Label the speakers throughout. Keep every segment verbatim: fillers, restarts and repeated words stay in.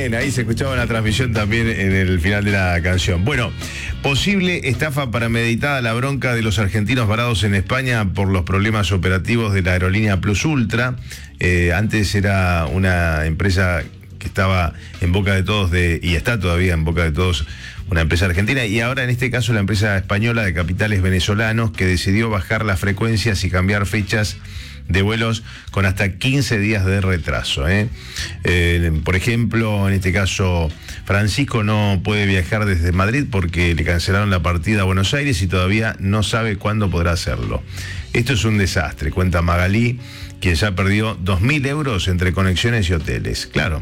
Speaker 1: Bien, ahí se escuchaba la transmisión también en el final de la canción. Bueno, posible estafa premeditada, la bronca de los argentinos varados en España por los problemas operativos de la aerolínea Plus Ultra. Eh, antes era una empresa que estaba en boca de todos de, y está todavía en boca de todos, una empresa argentina, y ahora en este caso la empresa española de capitales venezolanos que decidió bajar las frecuencias y cambiar fechas de vuelos con hasta quince días de retraso. ¿eh? Eh, por ejemplo, en este caso, Francisco no puede viajar desde Madrid porque le cancelaron la partida a Buenos Aires y todavía no sabe cuándo podrá hacerlo. Esto es un desastre, cuenta Magalí, quien ya perdió dos mil euros entre conexiones y hoteles. Claro,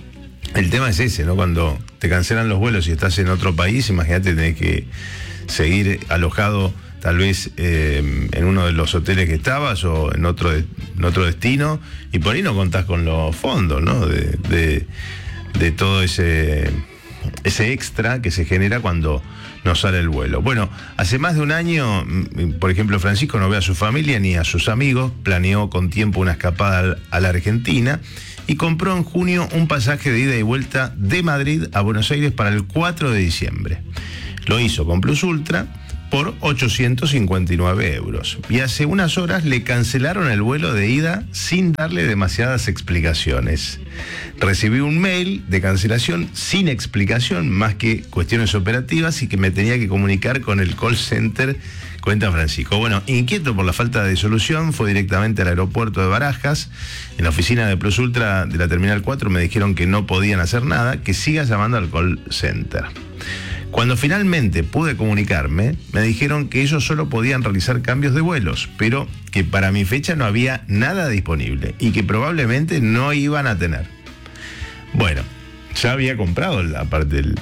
Speaker 1: el tema es ese, ¿no? Cuando te cancelan los vuelos y estás en otro país, imagínate, tenés que seguir alojado tal vez eh, en uno de los hoteles que estabas o en otro, de, en otro destino, y por ahí no contás con los fondos, ¿no? De, de, de todo ese, ese extra que se genera cuando no sale el vuelo. Bueno, hace más de un año, por ejemplo, Francisco no ve a su familia ni a sus amigos, planeó con tiempo una escapada a la Argentina y compró en junio un pasaje de ida y vuelta de Madrid a Buenos Aires para el cuatro de diciembre. Lo hizo con Plus Ultra por ochocientos cincuenta y nueve euros. Y hace unas horas le cancelaron el vuelo de ida sin darle demasiadas explicaciones. Recibí un mail de cancelación sin explicación, más que cuestiones operativas, y que me tenía que comunicar con el call center, cuenta Francisco. Bueno, inquieto por la falta de solución, fue directamente al aeropuerto de Barajas. En la oficina de Plus Ultra de la Terminal cuatro me dijeron que no podían hacer nada, que siga llamando al call center. Cuando finalmente pude comunicarme, me dijeron que ellos solo podían realizar cambios de vuelos, pero que para mi fecha no había nada disponible y que probablemente no iban a tener. Bueno, ya había comprado la parte del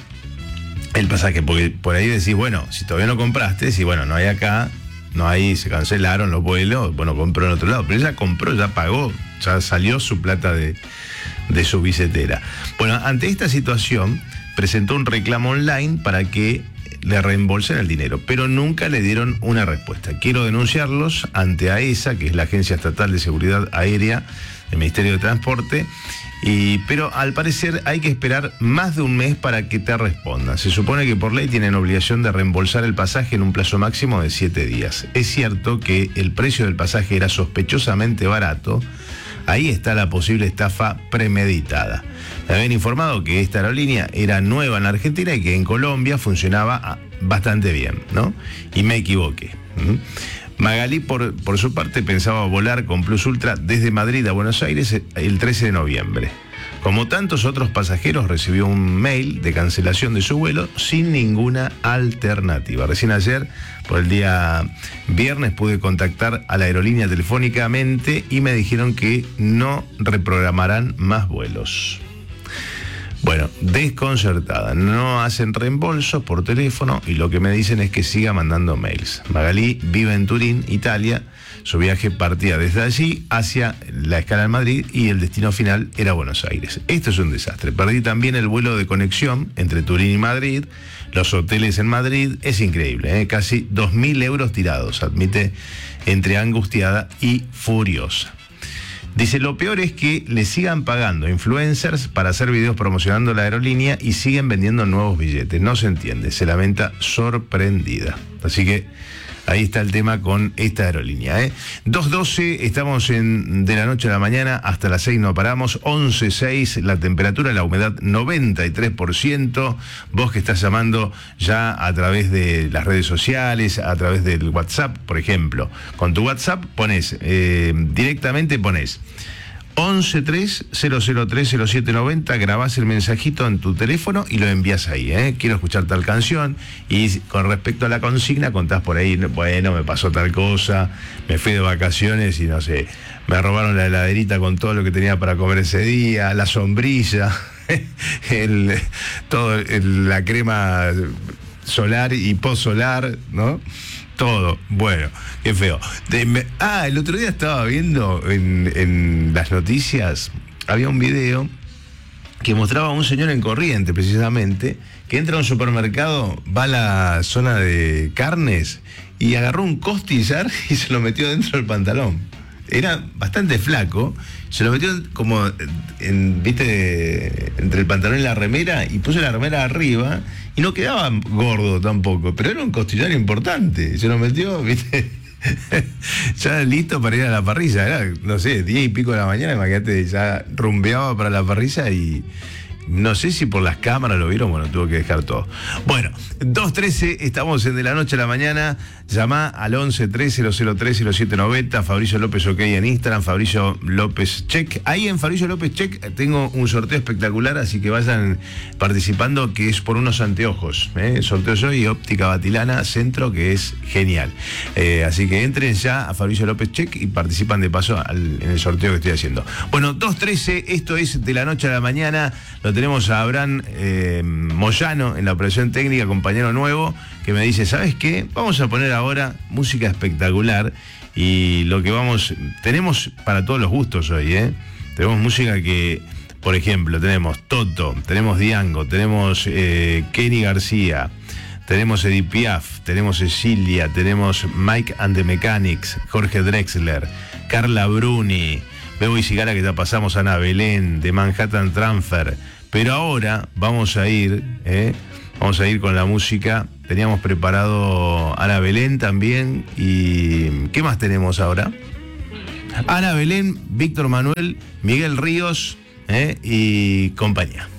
Speaker 1: el pasaje, porque por ahí decís, bueno, si todavía no compraste, si bueno, no hay acá, no hay, se cancelaron los vuelos, bueno, compró en otro lado, pero ella compró, ya pagó, ya salió su plata de, de su billetera. Bueno, ante esta situación, presentó un reclamo online para que le reembolsen el dinero, pero nunca le dieron una respuesta. Quiero denunciarlos ante AESA, que es la Agencia Estatal de Seguridad Aérea del Ministerio de Transporte, y, pero al parecer hay que esperar más de un mes para que te respondan. Se supone que por ley tienen obligación de reembolsar el pasaje en un plazo máximo de siete días. Es cierto que el precio del pasaje era sospechosamente barato. Ahí está la posible estafa premeditada. Me habían informado que esta aerolínea era nueva en la Argentina y que en Colombia funcionaba bastante bien, ¿no? Y me equivoqué. ¿Mm? Magalí, por, por su parte, pensaba volar con Plus Ultra desde Madrid a Buenos Aires el trece de noviembre. Como tantos otros pasajeros, recibió un mail de cancelación de su vuelo sin ninguna alternativa. Recién ayer, por el día viernes, pude contactar a la aerolínea telefónicamente y me dijeron que no reprogramarán más vuelos. Bueno, desconcertada, no hacen reembolsos por teléfono y lo que me dicen es que siga mandando mails. Magalí vive en Turín, Italia. Su viaje partía desde allí hacia la escala en Madrid y el destino final era Buenos Aires. Esto es un desastre. Perdí también el vuelo de conexión entre Turín y Madrid, los hoteles en Madrid. Es increíble, ¿eh? Casi dos mil euros tirados, admite, entre angustiada y furiosa. Dice, lo peor es que le sigan pagando influencers para hacer videos promocionando la aerolínea y siguen vendiendo nuevos billetes. No se entiende, se lamenta sorprendida. Así que ahí está el tema con esta aerolínea, ¿eh? dos doce, estamos en, de la noche a la mañana, hasta las seis no paramos, once seis, la temperatura, la humedad noventa y tres por ciento. Vos que estás llamando ya a través de las redes sociales, a través del WhatsApp, por ejemplo. Con tu WhatsApp pones, eh, directamente pones once tres cero cero tres cero siete noventa, grabás el mensajito en tu teléfono y lo envías ahí, ¿eh? Quiero escuchar tal canción. Y con respecto a la consigna, contás por ahí, bueno, me pasó tal cosa, me fui de vacaciones y no sé, me robaron la heladerita con todo lo que tenía para comer ese día, la sombrilla, el, todo, el, la crema solar y post-solar, ¿no? Todo, bueno, qué feo. De, me, ah, el otro día estaba viendo en, en las noticias, había un video que mostraba a un señor en Corrientes, precisamente, que entra a un supermercado, va a la zona de carnes y agarró un costillar y se lo metió dentro del pantalón. Era bastante flaco, se lo metió como, en, viste, entre el pantalón y la remera y puse la remera arriba y no quedaba gordo tampoco, pero era un costillar importante. Se lo metió, ¿viste? Ya listo para ir a la parrilla, era, no sé, diez y pico de la mañana, imagínate, ya rumbeaba para la parrilla y no sé si por las cámaras lo vieron, bueno, tuvo que dejar todo. Bueno, dos trece, estamos en De la Noche a la Mañana. Llama al once tres cero cero tres cero siete noventa. Fabricio López OK en Instagram, Fabricio López Check. Ahí en Fabricio López Check tengo un sorteo espectacular, así que vayan participando, que es por unos anteojos. ¿eh? Sorteo yo y óptica Batilana Centro, que es genial. Eh, así que entren ya a Fabricio López Check y participan de paso al, en el sorteo que estoy haciendo. Bueno, dos trece, esto es De la Noche a la Mañana. Lo tenemos a Abraham eh, Moyano en la operación técnica, compañero nuevo, que me dice, ¿sabes qué? Vamos a poner ahora música espectacular y lo que vamos... Tenemos para todos los gustos hoy, ¿eh? Tenemos música que, por ejemplo, tenemos Toto, tenemos Diango, tenemos eh, Kenny García, tenemos Edith Piaf, tenemos Cecilia, tenemos Mike and the Mechanics, Jorge Drexler, Carla Bruni, Bebo y Cigala, que ya pasamos, Ana Belén, de Manhattan Transfer. Pero ahora vamos a ir, ¿eh? Vamos a ir con la música. Teníamos preparado Ana Belén también. ¿Y qué más tenemos ahora? Ana Belén, Víctor Manuel, Miguel Ríos, ¿eh? Y compañía.